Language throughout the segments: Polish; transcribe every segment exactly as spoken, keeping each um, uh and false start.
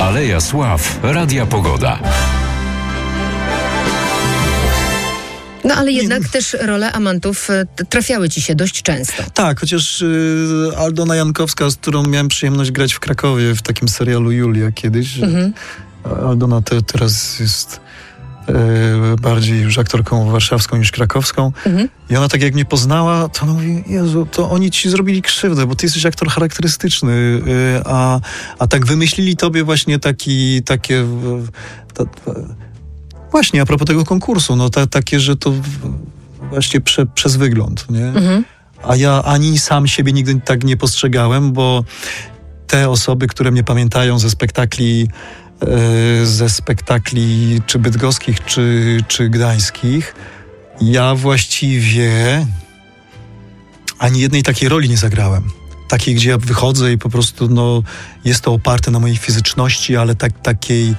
Aleja Sław Radia Pogoda. No ale jednak też role amantów trafiały ci się dość często. Tak, chociaż y, Aldona Jankowska, z którą miałem przyjemność grać w Krakowie w takim serialu Julia kiedyś. Mhm. Aldona te, teraz jest y, bardziej już aktorką warszawską niż krakowską. Mhm. I ona tak jak mnie poznała, to ona mówi, Jezu, to oni ci zrobili krzywdę, bo ty jesteś aktor charakterystyczny, y, a, a tak wymyślili tobie właśnie taki, takie... Ta, ta, Właśnie, a propos tego konkursu, no ta, takie, że to właśnie prze, przez wygląd, nie? Mhm. A ja ani sam siebie nigdy tak nie postrzegałem, bo te osoby, które mnie pamiętają ze spektakli, yy, ze spektakli czy bydgoskich, czy, czy gdańskich, ja właściwie ani jednej takiej roli nie zagrałem. Takiej, gdzie ja wychodzę i po prostu, no, jest to oparte na mojej fizyczności, ale tak, takiej...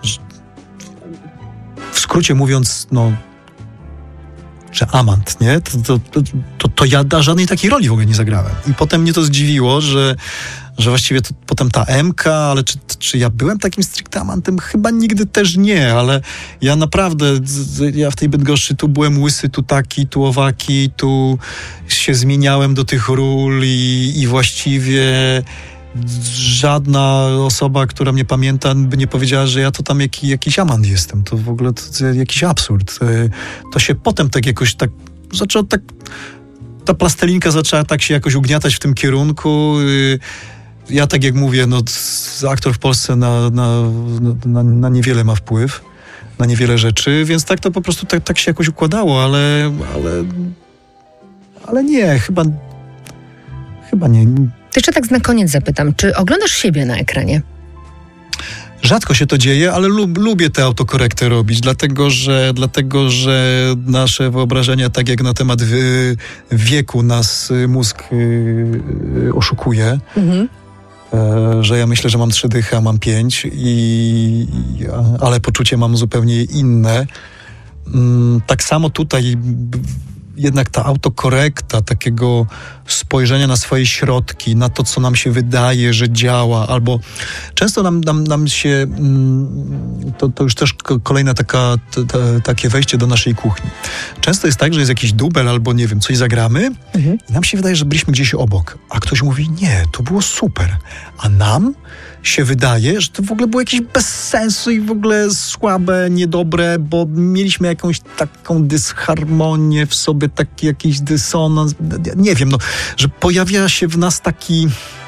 W skrócie mówiąc, no, że amant, nie? To, to, to, to ja da żadnej takiej roli w ogóle nie zagrałem. I potem mnie to zdziwiło, że, że właściwie to, potem ta Emka, ale czy, czy ja byłem takim stricte amantem? Chyba nigdy też nie, ale ja naprawdę, ja w tej Bydgoszczy tu byłem łysy, tu taki, tu owaki, tu się zmieniałem do tych ról i, i właściwie... Żadna osoba, która mnie pamięta, by nie powiedziała, że ja to tam jaki, jakiś amant jestem. To w ogóle to, to jakiś absurd. To się potem tak jakoś tak zaczęło tak... Ta plastelinka zaczęła tak się jakoś ugniatać w tym kierunku. Ja tak jak mówię, no aktor w Polsce na, na, na, na niewiele ma wpływ. Na niewiele rzeczy, więc tak to po prostu tak, tak się jakoś układało, ale... Ale, ale nie, chyba... Chyba nie... Jeszcze tak na koniec zapytam, czy oglądasz siebie na ekranie? Rzadko się to dzieje, ale lub, lubię tę autokorektę robić, dlatego że, dlatego, że nasze wyobrażenia, tak jak na temat wy, wieku nas mózg yy, oszukuje, mhm. e, że ja myślę, że mam trzy dychy, a mam pięć, i, ale poczucie mam zupełnie inne. Mm, tak samo tutaj... Jednak ta autokorekta, takiego spojrzenia na swoje środki, na to, co nam się wydaje, że działa, albo często nam, nam, nam się, to, to już też kolejne taka, t, t, takie wejście do naszej kuchni. Często jest tak, że jest jakiś dubel, albo nie wiem, coś zagramy mhm. i nam się wydaje, że byliśmy gdzieś obok, a ktoś mówi, nie, to było super, a nam się wydaje, że to w ogóle było jakieś bez sensu i w ogóle słabe, niedobre, bo mieliśmy jakąś taką dysharmonię w sobie, taki jakiś dysonans, nie wiem, no, że pojawia się w nas taki...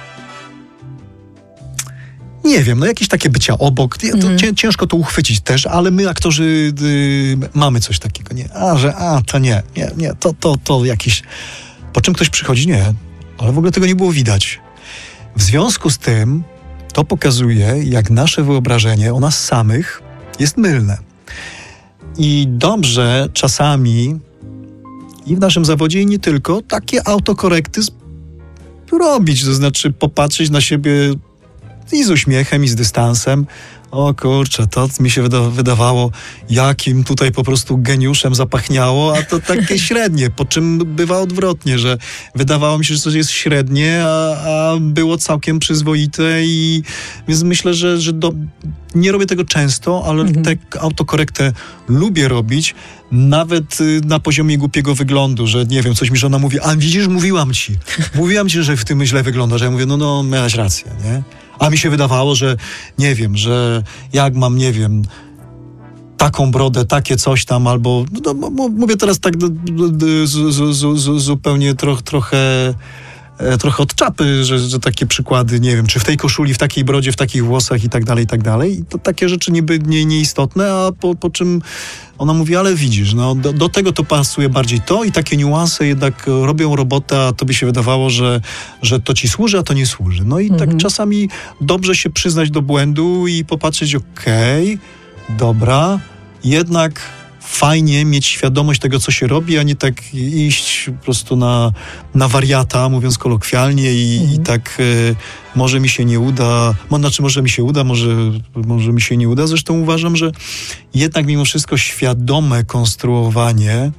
Nie wiem, no jakieś takie bycia obok, to mm. ciężko to uchwycić też, ale my aktorzy y, mamy coś takiego, nie, a, że a, to nie, nie, nie, to, to, to jakiś... Po czym ktoś przychodzi, nie, ale w ogóle tego nie było widać. W związku z tym to pokazuje, jak nasze wyobrażenie o nas samych jest mylne. I dobrze czasami i w naszym zawodzie, i nie tylko, takie autokorekty robić, to znaczy popatrzeć na siebie i z uśmiechem, i z dystansem. O kurczę, to mi się wyda- wydawało, jakim tutaj po prostu geniuszem zapachniało, a to takie średnie, po czym bywa odwrotnie, że wydawało mi się, że coś jest średnie, a, a było całkiem przyzwoite, i więc myślę, że, że do, nie robię tego często, ale mhm. tę autokorektę lubię robić, nawet na poziomie głupiego wyglądu, że nie wiem, coś mi żona mówi, a widzisz, mówiłam ci, mówiłam ci, że w tym źle wyglądasz, ja mówię, no, no, miałaś rację, nie? A mi się wydawało, że nie wiem, że jak mam, nie wiem, taką brodę, takie coś tam, albo no, mówię teraz tak do, do, do, z, z, z, zupełnie troch, trochę, trochę od czapy, że, że takie przykłady, nie wiem, czy w tej koszuli, w takiej brodzie, w takich włosach i tak dalej, i tak dalej. I to takie rzeczy niby nie, nieistotne, a po, po czym ona mówi, ale widzisz, no do, do tego to pasuje bardziej to, i takie niuanse jednak robią robotę, a tobie się wydawało, że, że to ci służy, a to nie służy. No i mhm. tak czasami dobrze się przyznać do błędu i popatrzeć, okej, okay, dobra, jednak fajnie mieć świadomość tego, co się robi, a nie tak iść po prostu na, na wariata, mówiąc kolokwialnie, i, mhm. i tak y, może mi się nie uda, mo, znaczy może mi się uda, może, może mi się nie uda. Zresztą uważam, że jednak mimo wszystko świadome konstruowanie y,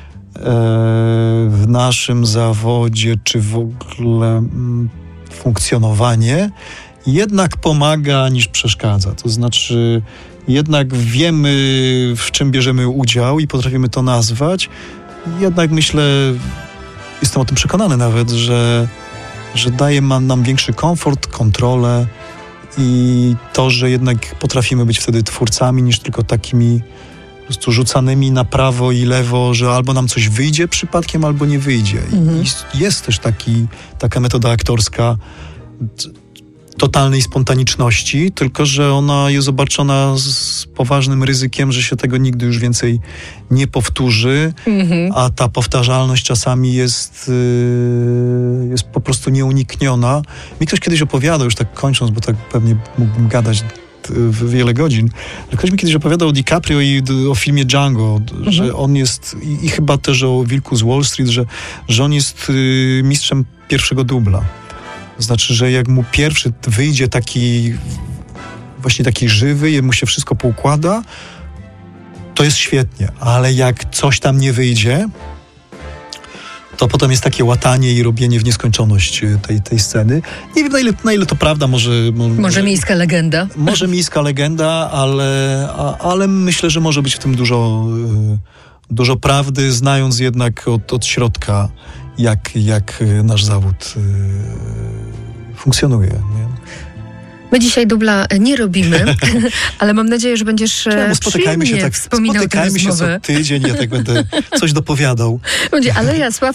w naszym zawodzie, czy w ogóle y, funkcjonowanie jednak pomaga niż przeszkadza. To znaczy jednak wiemy, w czym bierzemy udział i potrafimy to nazwać. Jednak myślę, jestem o tym przekonany nawet, że, że daje nam większy komfort, kontrolę i to, że jednak potrafimy być wtedy twórcami niż tylko takimi po prostu rzucanymi na prawo i lewo, że albo nam coś wyjdzie przypadkiem, albo nie wyjdzie. Mhm. I jest też taki, taka metoda aktorska totalnej spontaniczności, tylko że ona jest obarczona z poważnym ryzykiem, że się tego nigdy już więcej nie powtórzy, mhm. a ta powtarzalność czasami jest, yy, jest po prostu nieunikniona. Mi ktoś kiedyś opowiadał, już tak kończąc, bo tak pewnie mógłbym gadać w wiele godzin, ale ktoś mi kiedyś opowiadał o DiCaprio i o filmie Django, mhm. że on jest, i, i chyba też o Wilku z Wall Street, że, że on jest yy, mistrzem pierwszego dubla. Znaczy, że jak mu pierwszy wyjdzie taki właśnie taki żywy, jemu się wszystko poukłada, to jest świetnie, ale jak coś tam nie wyjdzie, to potem jest takie łatanie i robienie w nieskończoność tej, tej sceny. Nie wiem, na ile, na ile to prawda, może... Może, może miejska legenda. Może miejska legenda, ale, a, ale myślę, że może być w tym dużo, dużo prawdy, znając jednak od, od środka, jak, jak nasz zawód yy, funkcjonuje. Nie? My dzisiaj dubla nie robimy, ale mam nadzieję, że będziesz Czemu? Spotykajmy się tak, wspominał spotykajmy się co tydzień, ja tak będę coś dopowiadał. Będzie Aleja Sław